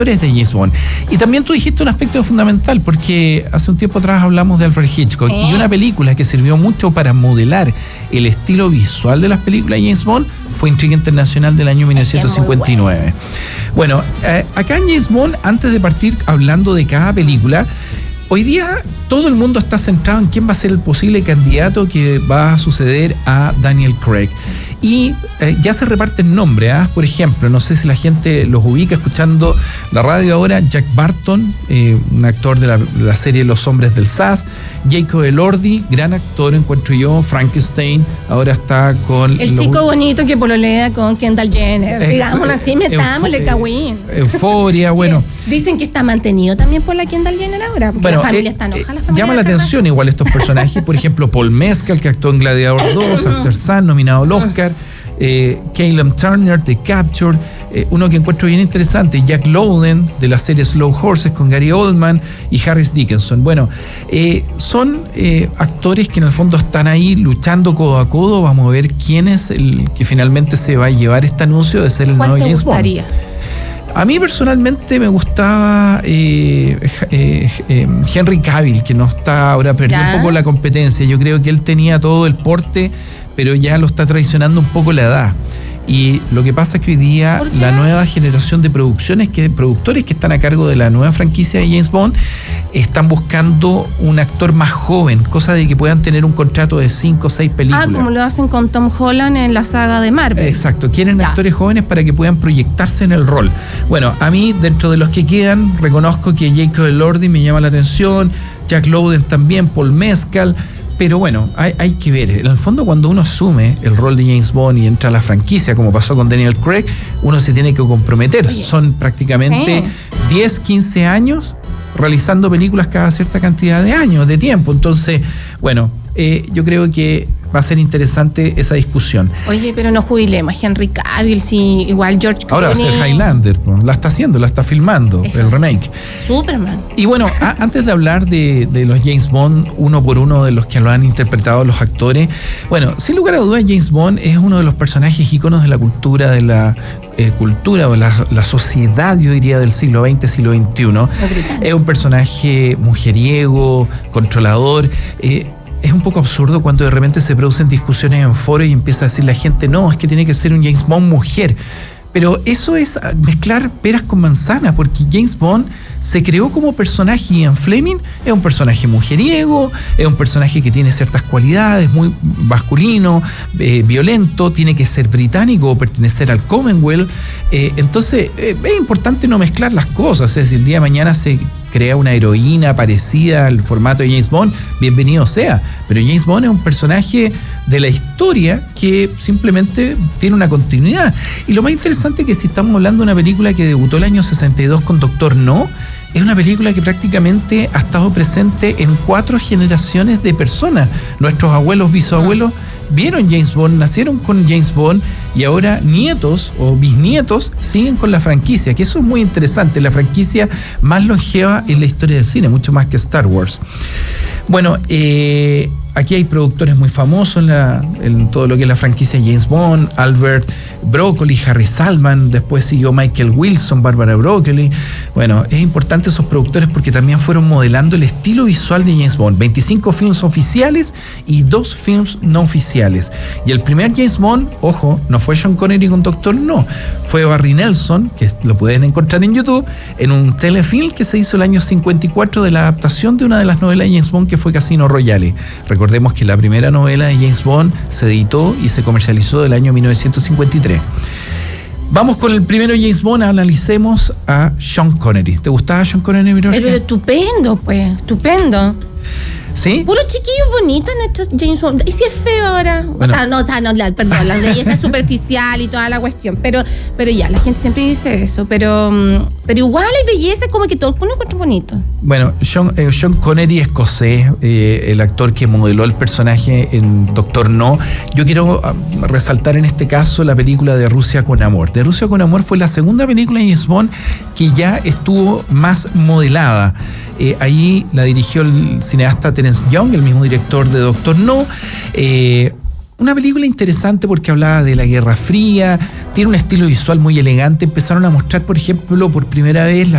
de James Bond. Y también tú dijiste un aspecto fundamental, porque hace un tiempo atrás hablamos de Alfred Hitchcock, y una película que sirvió mucho para modelar el estilo visual de las películas de James Bond fue Intriga Internacional del año 1959. Bueno, acá en James Bond, antes de partir hablando de cada película, hoy día todo el mundo está centrado en quién va a ser el posible candidato que va a suceder a Daniel Craig. Y ya se reparten nombres, por ejemplo, no sé si la gente los ubica escuchando la radio ahora, Jack Barton, un actor de la serie Los Hombres del SAS, Jacob Elordi, gran actor encuentro yo, Frankenstein, ahora está con... El chico bonito que pololea con Kendall Jenner, digámoslo así, metámosle cagüín. Euforia, bueno. Dicen que está mantenido también por la Kendall Jenner ahora, porque la familia está enojada. Llama la atención igual estos personajes, por ejemplo, Paul Mescal, que actuó en Gladiador 2, After Sun, nominado al Oscar, Caleb Turner de Capture, uno que encuentro bien interesante, Jack Lowden de la serie Slow Horses con Gary Oldman y Harris Dickinson. Bueno, son actores que en el fondo están ahí luchando codo a codo. Vamos a ver quién es el que finalmente se va a llevar este anuncio de ser el nuevo James Bond. A mí personalmente me gustaba Henry Cavill, que no está ahora, perdió un poco la competencia. Yo creo que él tenía todo el porte, pero ya lo está traicionando un poco la edad. Y lo que pasa es que hoy día la nueva generación de productores que están a cargo de la nueva franquicia de James Bond están buscando un actor más joven, cosa de que puedan tener un contrato de 5 o 6 películas. Como lo hacen con Tom Holland en la saga de Marvel. Exacto, quieren actores jóvenes para que puedan proyectarse en el rol. Bueno, a mí, dentro de los que quedan, reconozco que Jacob Elordi me llama la atención, Jack Lowden también, Paul Mescal. Pero bueno, hay que ver. En el fondo, cuando uno asume el rol de James Bond y entra a la franquicia, como pasó con Daniel Craig, uno se tiene que comprometer. Son prácticamente 10, 15 años realizando películas cada cierta cantidad de años, de tiempo. Entonces, bueno, yo creo que va a ser interesante esa discusión. Oye, pero no jubilemos a Henry Cavill, si igual George Clooney. Ahora va a ser Highlander, la está haciendo, la está filmando, eso. El remake. Superman. Y bueno, antes de hablar de los James Bond, uno por uno de los que lo han interpretado los actores, bueno, sin lugar a dudas, James Bond es uno de los personajes íconos de la cultura, o la sociedad, yo diría, del siglo XX, siglo XXI. Es un personaje mujeriego, controlador. Es un poco absurdo cuando de repente se producen discusiones en foros y empieza a decir la gente, no, es que tiene que ser un James Bond mujer. Pero eso es mezclar peras con manzanas, porque James Bond se creó como personaje, y en Fleming es un personaje mujeriego, es un personaje que tiene ciertas cualidades, muy masculino, violento, tiene que ser británico o pertenecer al Commonwealth. Entonces es importante no mezclar las cosas. Es decir, el día de mañana se crea una heroína parecida al formato de James Bond, bienvenido sea. Pero James Bond es un personaje de la historia que simplemente tiene una continuidad. Y lo más interesante es que si estamos hablando de una película que debutó el año 62 con Doctor No, es una película que prácticamente ha estado presente en 4 generaciones de personas. Nuestros abuelos, bisabuelos vieron James Bond, nacieron con James Bond, y ahora nietos o bisnietos siguen con la franquicia, que eso es muy interesante, la franquicia más longeva en la historia del cine, mucho más que Star Wars. Bueno, aquí hay productores muy famosos en todo lo que es la franquicia James Bond, Albert Broccoli, Harry Salman, después siguió Michael Wilson, Barbara Broccoli. Bueno, es importante esos productores porque también fueron modelando el estilo visual de James Bond. 25 films oficiales y 2 films no oficiales. Y el primer James Bond, ojo, no fue Sean Connery con Doctor No, fue Barry Nelson, que lo pueden encontrar en YouTube, en un telefilm que se hizo el año 54 de la adaptación de una de las novelas de James Bond, que fue Casino Royale. Recordemos que la primera novela de James Bond se editó y se comercializó del año 1953. Vamos con el primero James Bond, analicemos a Sean Connery. ¿Te gustaba Sean Connery, Miroshka? Pero estupendo, pues, estupendo. ¿Sí? Puros chiquillos bonitos en estos James Bond. ¿Y si es feo ahora? Bueno. Perdón, la belleza es superficial y toda la cuestión. Pero ya, la gente siempre dice eso. Pero igual hay belleza, como que todo uno encuentra bonito. Bueno, Sean Connery, escocés, el actor que modeló el personaje en Doctor No. Yo quiero resaltar en este caso la película de Rusia con Amor. De Rusia con Amor fue la segunda película de James Bond que ya estuvo más modelada. Ahí la dirigió el cineasta Terence Young, el mismo director de Doctor No. Una película interesante porque hablaba de la Guerra Fría, tiene un estilo visual muy elegante. Empezaron a mostrar, por ejemplo, por primera vez